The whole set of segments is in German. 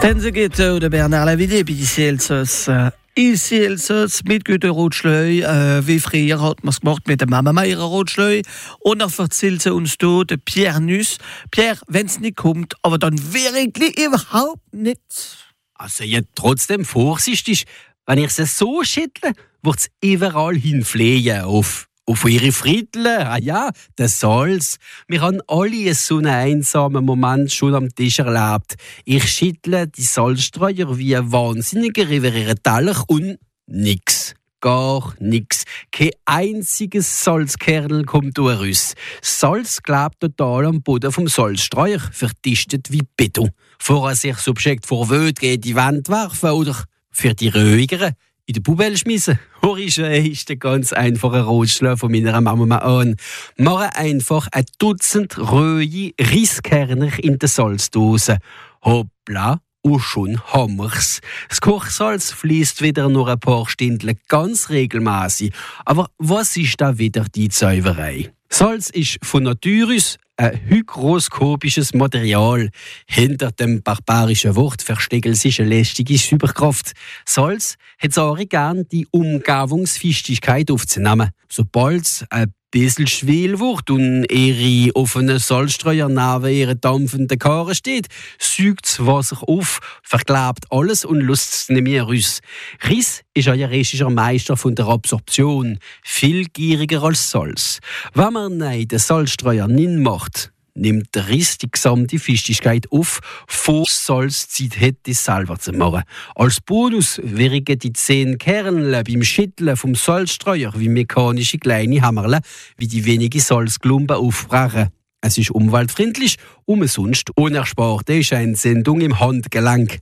Stenze geht der Bernard Lavilliers ici Elsass. Ici Elsass mit Güter Rotschleu, wie früher hat man es gemacht mit der Mama ihrer Rotschleu. Und dann erzählt sie uns da der Pierre Nuss. Pierre, wenn es nicht kommt, aber dann wirklich überhaupt nicht. Also ja, trotzdem vorsichtig. Wenn ich sie so schüttle, wird es überall hinfliehen. Auf ihre Friedle, ja, der Salz. Wir haben alle so einen einsamen Moment schon am Tisch erlebt. Ich schüttle die Salzstreuer wie ein Wahnsinniger über ihren Teller und nix. Gar nix. Kein einziges Salzkernel kommt raus. Salz klebt total am Boden vom Salzstreuer, verdichtet wie Beton. Vorher sich Subjekt vor Wöd gegen die Wand werfen oder für die Ruhigeren in den Bubel schmissen. Horizon ist der ganz einfache Ratschlag von meiner Mama an. Mache einfach ein Dutzend rohe Reiskerner in der Salzdose. Hoppla, und schon haben wir's. Das Kochsalz fließt wieder nur ein paar Stunden ganz regelmäßig. Aber was ist da wieder die Zauberei? Salz ist von Natur aus ein hygroskopisches Material. Hinter dem barbarischen Wort versteckt sich eine lästige Superkraft. Salz hat auch gern die Umgebungsfestigkeit aufzunehmen. Sobald es ein bisschen schwül wird und ihre offene Salzstreuer neben ihren dampfenden Karren steht, saugt das Wasser auf, verklebt alles und lässt es nicht mehr raus. Reis ist ein chinesischer Meister von der Absorption, viel gieriger als Salz. Wenn man den Salzstreuer nicht macht, nimmt der Reis die gesamte Festigkeit auf, vor Salz Zeit hätte, es selber zu machen. Als Bonus wirken die 10 Kernel beim Schütteln vom Salzstreuer wie mechanische kleine Hammerle, wie die wenigen Salzklumpen aufbrechen. Es ist umweltfreundlich und sonst unerspart ist eine Sendung im Handgelenk.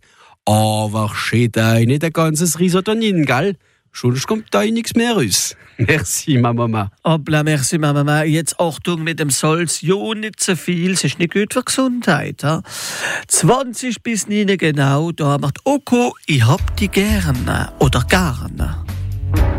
Aber steht nicht ein ganzes Risotto rein, gell? Sonst kommt da nichts mehr raus. Merci, Mama. Hoppla, merci, Mama. Jetzt Achtung mit dem Salz. Jo, nicht so viel. Es ist nicht gut für Gesundheit. Ha? 20 bis 9 genau. Da macht Oko, ich hab die gerne. Oder gerne.